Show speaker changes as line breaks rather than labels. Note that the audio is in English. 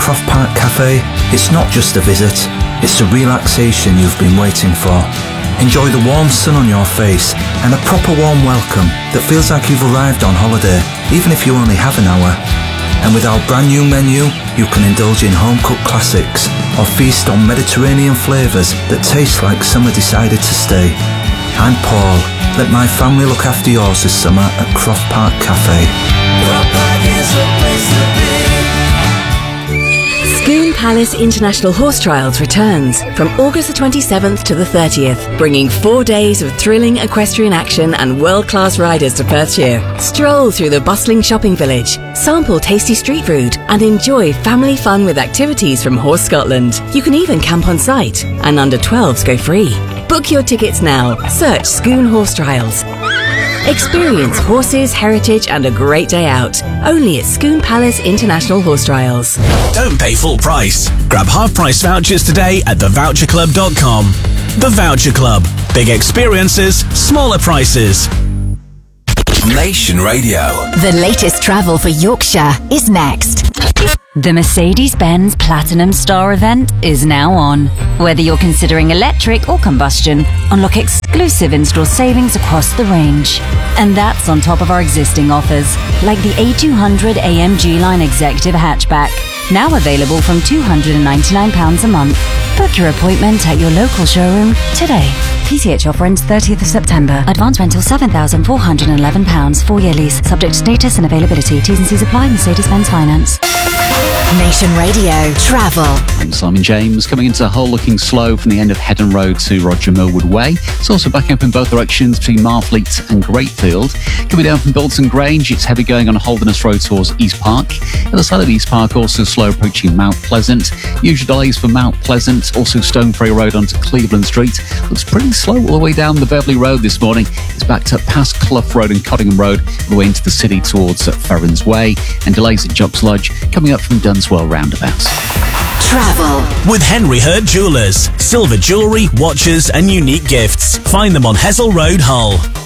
Croft Park Cafe, it's not just a visit, it's the relaxation you've been waiting for. Enjoy the warm sun on your face and a proper warm welcome that feels like you've arrived on holiday, even if you only have an hour. And with our brand new menu, you can indulge in home-cooked classics or feast on Mediterranean flavours that taste like summer decided to stay. I'm Paul. Let my family look after yours this summer at Croft Park Cafe. Croft Park is the place to be.
Scone Palace International Horse Trials returns from August the 27th to the 30th, bringing 4 days of thrilling equestrian action and world-class riders to Perthshire. Stroll through the bustling shopping village, sample tasty street food, and enjoy family fun with activities from Horse Scotland. You can even camp on site, and under 12s go free. Book your tickets now. Search Scone Horse Trials. Experience horses, heritage and a great day out. Only at Scone Palace International Horse Trials.
Don't pay full price. Grab half-price vouchers today at thevoucherclub.com. The Voucher Club. Big experiences, smaller prices.
Nation Radio.
The latest travel for Yorkshire is next.
The Mercedes-Benz Platinum Star event is now on. Whether you're considering electric or combustion, unlock exclusive in-store savings across the range. And that's on top of our existing offers, like the A200 AMG Line Executive Hatchback, now available from £299 a month. Book your appointment at your local showroom today. PCH offer ends 30th of September. Advance rental £7,411. 4-year lease. Subject to status and availability. T's and C's apply. Mercedes-Benz Finance.
Nation Radio Travel.
I'm Simon James, coming into Hull looking slow from the end of Headon Road to Roger Millwood Way. It's also back up in both directions between Marfleet and Greatfield. Coming down from Bilton Grange, it's heavy going on Holderness Road towards East Park. The other side of East Park also slow approaching Mount Pleasant. Usual delays for Mount Pleasant, also Stoneferry Road onto Cleveland Street. Looks pretty slow all the way down the Beverley Road this morning. It's backed up past Clough Road and Cottingham Road all the way into the city towards Ferrens Way. And delays at Jocks Lodge coming up from Dunswell roundabouts.
Travel
with Henry Hurd Jewellers. Silver jewellery, watches and unique gifts. Find them on Hessel Road, Hull.